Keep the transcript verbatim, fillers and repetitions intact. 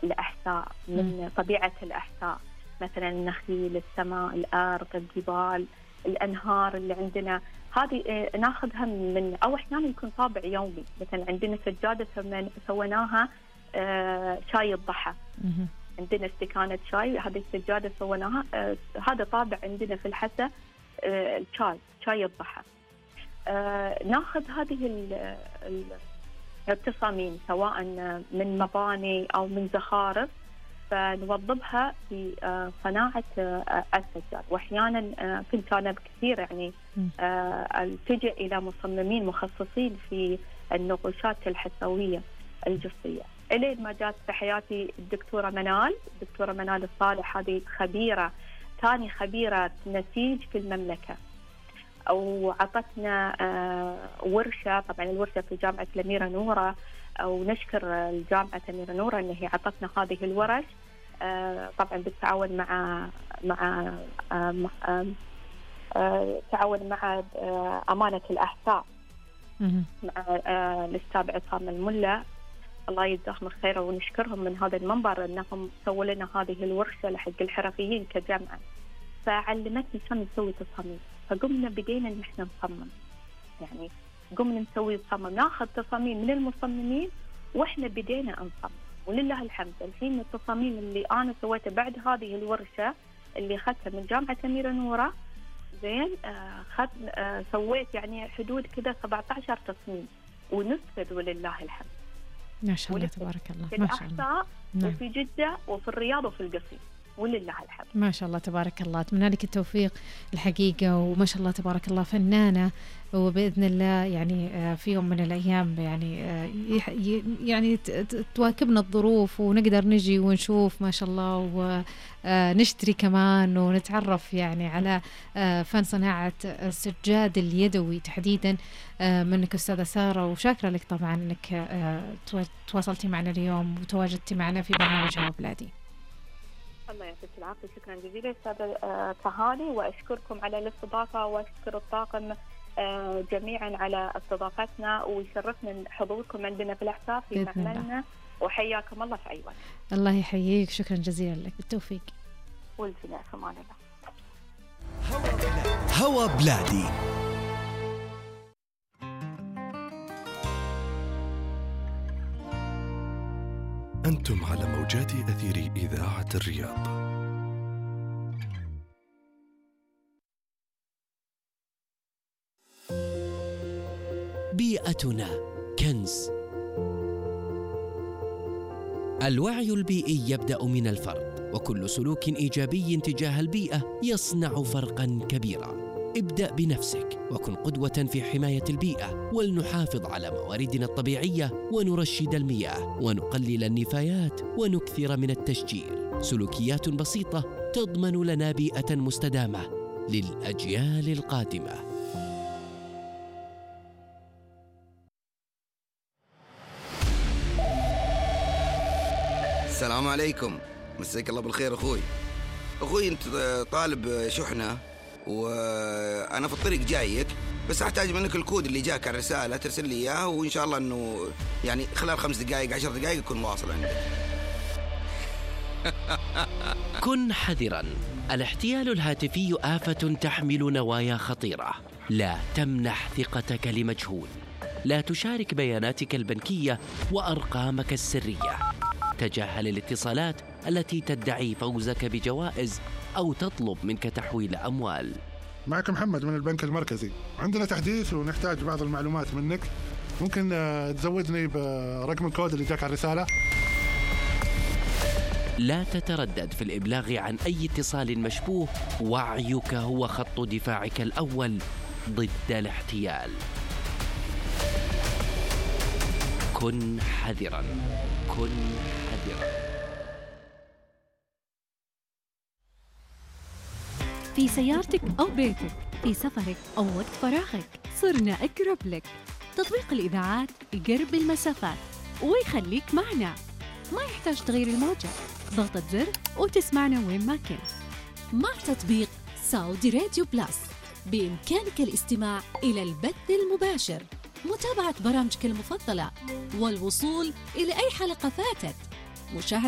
الأحساء، من طبيعة الأحساء، مثلا النخيل، السماء، الأرض، الجبال، الأنهار اللي عندنا. هذه ناخذها من، أو أحيانا يكون طابع يومي. مثلا عندنا سجادة سويناها شاي الضحى، عندنا استكانة شاي، هذه السجادة سويناها، هذا طابع عندنا في الحسا، الشاي، شاي الضحى. ناخذ هذه التصاميم سواء من مباني أو من زخارف، فنوظبها في صناعة السجاد. وأحيانا كنت أنا كثير يعني التجئ إلى مصممين مخصصين في النقوشات الحسوية الجصية. إلين ما جات في حياتي الدكتورة منال، الدكتورة منال الصالح، هذه خبيرة، ثاني خبيرة نسيج في المملكة، أو عطتنا ورشة. طبعا الورشة في جامعة الأميرة نورة، أو نشكر الجامعة الأميرة نورة أن هي عطتنا هذه الورش، طبعا بالتعاون مع مع تعاون مع أمانة الأحساء، مع الأستاذ عصام الملا، الله يجزاهم الخير، ونشكرهم من هذا المنبر أنهم سووا لنا هذه الورشة لحق الحرفيين كجامعة. فعلمتني شلون نسوي تصاميم، فقمنا بدينا ان احنا نصمم، يعني قمنا نسوي تصميم، ناخذ تصاميم من المصممين واحنا بدينا نصمم. ولله الحمد الحين التصاميم اللي انا سويتها بعد هذه الورشه اللي اخذتها من جامعه اميره نوره، زين آه خد آه سويت يعني حدود كذا سبعة عشر تصميم ونفذ ولله الحمد. ما شاء الله تبارك الله. في الأحساء وفي جدة وفي الرياض وفي القصيم، ولله الحمد. ما شاء الله تبارك الله، أتمنى لك التوفيق الحقيقة، وما شاء الله تبارك الله فنانة، وبإذن الله يعني في يوم من الأيام يعني يعني تواكبنا الظروف ونقدر نجي ونشوف ما شاء الله، ونشتري كمان ونتعرف يعني على فن صناعة السجاد اليدوي تحديدا منك أستاذة سارة. وشاكرة لك طبعا أنك تواصلتي معنا اليوم وتواجدتي معنا في برنامج هوا بلادي. الله يعطيك العافية، شكرا جزيلا أستاذة تهاني، وأشكركم على الاستضافة، وأشكر الطاقم جميعا على استضافتنا، ويشرفنا حضوركم عندنا في الأحساء في معملنا، وحياكم الله في أي وقت. الله يحييك، شكرا جزيلا لك، بالتوفيق. والجناء في أمان الله. هوا بلادي. أنتم على موجات أثير إذاعة الرياض. بيئتنا كنز. الوعي البيئي يبدأ من الفرد، وكل سلوك إيجابي تجاه البيئة يصنع فرقاً كبيراً. ابدأ بنفسك وكن قدوة في حماية البيئة، ولنحافظ على مواردنا الطبيعية ونرشد المياه ونقلل النفايات ونكثر من التشجير. سلوكيات بسيطة تضمن لنا بيئة مستدامة للأجيال القادمة. السلام عليكم، مساك الله بالخير أخوي. أخوي أنت طالب شحنة وأنا في الطريق جايك، بس أحتاج منك الكود اللي جاك على الرسالة ترسل لي إياه، وإن شاء الله أنه يعني خلال خمس دقائق عشر دقائق يكون واصل عندك. كن حذراً، الاحتيال الهاتفي آفة تحمل نوايا خطيرة. لا تمنح ثقتك لمجهول. لا تشارك بياناتك البنكية وأرقامك السرية. تجاهل الاتصالات التي تدعي فوزك بجوائز أو تطلب منك تحويل أموال. معك محمد من البنك المركزي، عندنا تحديث ونحتاج بعض المعلومات منك، ممكن تزودني برقم الكود اللي جاك على الرسالة؟ لا تتردد في الإبلاغ عن أي اتصال مشبوه، وعيك هو خط دفاعك الأول ضد الاحتيال. كن حذراً، كن حذراً. في سيارتك أو بيتك، في سفرك أو وقت فراغك، صرنا أقرب لك. تطبيق الإذاعات يقرب المسافات ويخليك معنا، ما يحتاج تغيير الموجة، ضغطة زر وتسمعنا وين ما كنت. مع تطبيق سعودي راديو بلاس بإمكانك الاستماع إلى البث المباشر، متابعة برامجك المفضلة، والوصول إلى أي حلقة فاتت، مشاهدة